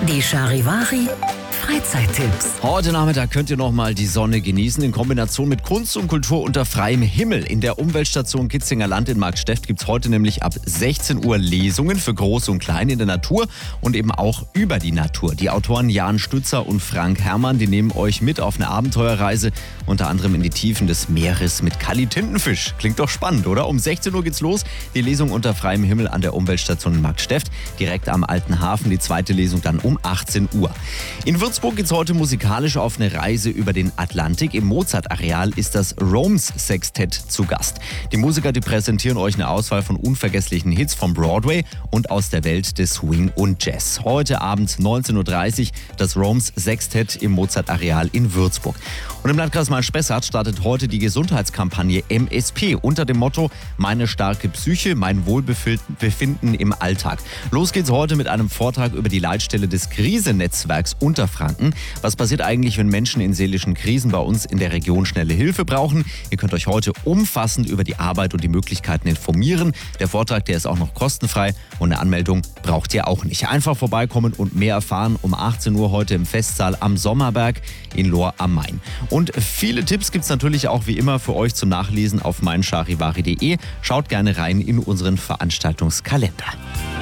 Die Charivari Freizeittipps. Heute Nachmittag könnt ihr noch mal die Sonne genießen in Kombination mit Kunst und Kultur unter freiem Himmel. In der Umweltstation Kitzinger Land in Markstedt gibt es heute nämlich ab 16 Uhr Lesungen für Groß und Klein in der Natur und eben auch über die Natur. Die Autoren Jan Stützer und Frank Herrmann, die nehmen euch mit auf eine Abenteuerreise, unter anderem in die Tiefen des Meeres mit Kalli Tintenfisch. Klingt doch spannend, oder? Um 16 Uhr geht's los. Die Lesung unter freiem Himmel an der Umweltstation in Markstedt, direkt am Alten Hafen. Die zweite Lesung dann um 18 Uhr. In Würzburg geht's heute musikalisch auf eine Reise über den Atlantik. Im Mozart-Areal ist das Roms Sextett zu Gast. Die Musiker, die präsentieren euch eine Auswahl von unvergesslichen Hits vom Broadway und aus der Welt des Swing und Jazz. Heute Abend 19.30 Uhr das Roms Sextett im Mozart-Areal in Würzburg. Und im Landkreis Main-Spessart startet heute die Gesundheitskampagne MSP unter dem Motto Meine starke Psyche, mein Wohlbefinden im Alltag. Los geht's heute mit einem Vortrag über die Leitstelle des Krisennetzwerks Unterfranken. Was passiert eigentlich, wenn Menschen in seelischen Krisen bei uns in der Region schnelle Hilfe brauchen? Ihr könnt euch heute umfassend über die Arbeit und die Möglichkeiten informieren. Der Vortrag, der ist auch noch kostenfrei und eine Anmeldung braucht ihr auch nicht. Einfach vorbeikommen und mehr erfahren um 18 Uhr heute im Festsaal am Sommerberg in Lohr am Main. Und viele Tipps gibt es natürlich auch wie immer für euch zum Nachlesen auf meincharivari.de. Schaut gerne rein in unseren Veranstaltungskalender.